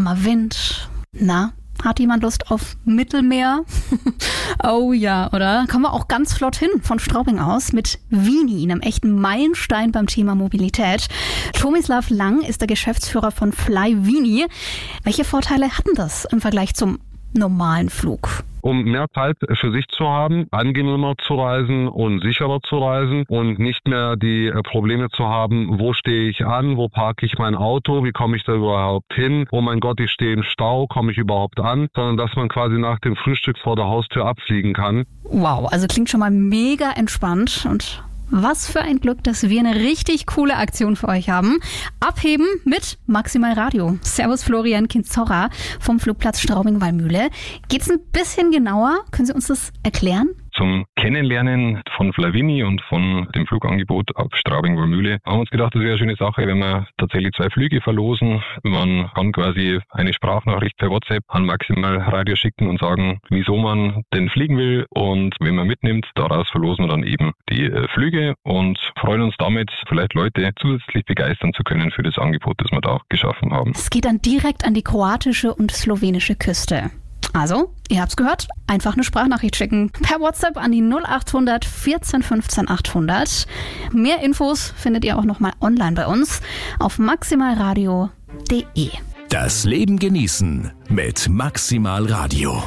warmer Wind. Na, hat jemand Lust auf Mittelmeer? Oh ja, oder? Kommen wir auch ganz flott hin von Straubing aus mit Vini, einem echten Meilenstein beim Thema Mobilität. Tomislav Lang ist der Geschäftsführer von Fly Vini. Welche Vorteile hatten das im Vergleich zum normalen Flug? Um mehr Zeit für sich zu haben, angenehmer zu reisen und sicherer zu reisen und nicht mehr die Probleme zu haben, wo stehe ich an, wo parke ich mein Auto, wie komme ich da überhaupt hin, oh mein Gott, ich stehe im Stau, komme ich überhaupt an, sondern dass man quasi nach dem Frühstück vor der Haustür abfliegen kann. Wow, also klingt schon mal mega entspannt und was für ein Glück, dass wir eine richtig coole Aktion für euch haben. Abheben mit Maximal Radio. Servus Florian Kinzorra vom Flugplatz Straubing-Wallmühle. Geht's ein bisschen genauer? Können Sie uns das erklären? Zum Kennenlernen von Fly Vini und von dem Flugangebot ab Straubing-Wallmühle haben wir uns gedacht, das wäre eine schöne Sache, wenn wir tatsächlich 2 Flüge verlosen. Man kann quasi eine Sprachnachricht per WhatsApp an Maximal Radio schicken und sagen, wieso man denn fliegen will. Und wenn man mitnimmt, daraus verlosen wir dann eben die Flüge und freuen uns damit, vielleicht Leute zusätzlich begeistern zu können für das Angebot, das wir da geschaffen haben. Es geht dann direkt an die kroatische und slowenische Küste. Also, ihr habt's gehört, einfach eine Sprachnachricht schicken. Per WhatsApp an die 0800 14 15 800. Mehr Infos findet ihr auch nochmal online bei uns auf maximalradio.de. Das Leben genießen mit Maximal Radio.